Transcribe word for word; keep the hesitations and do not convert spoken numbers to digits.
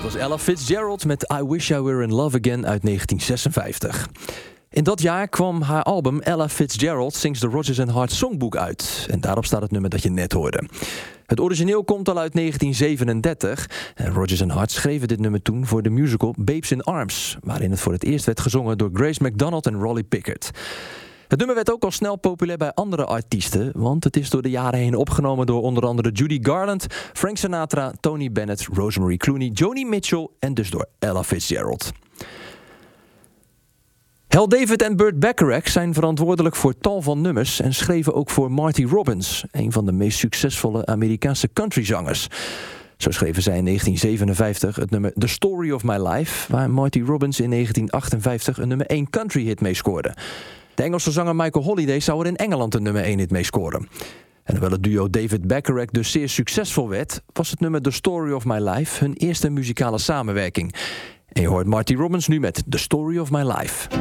Dat was Ella Fitzgerald met I Wish I Were in Love Again uit negentien zesenvijftig. In dat jaar kwam haar album Ella Fitzgerald Sings the Rodgers and Hart Songbook uit. En daarop staat het nummer dat je net hoorde. Het origineel komt al uit negentien zevenendertig. En Rodgers and Hart schreven dit nummer toen voor de musical Babes in Arms, waarin het voor het eerst werd gezongen door Grace MacDonald en Rolly Pickett. Het nummer werd ook al snel populair bij andere artiesten, want het is door de jaren heen opgenomen door onder andere Judy Garland, Frank Sinatra, Tony Bennett, Rosemary Clooney, Joni Mitchell en dus door Ella Fitzgerald. Hal David en Burt Bacharach zijn verantwoordelijk voor tal van nummers en schreven ook voor Marty Robbins, een van de meest succesvolle Amerikaanse countryzangers. Zo schreven zij in negentien zevenenvijftig het nummer The Story of My Life, waar Marty Robbins in negentien achtenvijftig een nummer één country hit mee scoorde. De Engelse zanger Michael Holiday zou er in Engeland een nummer één hit mee scoren. En hoewel het duo David Bacharach dus zeer succesvol werd, was het nummer The Story of My Life hun eerste muzikale samenwerking. En je hoort Marty Robbins nu met The Story of My Life.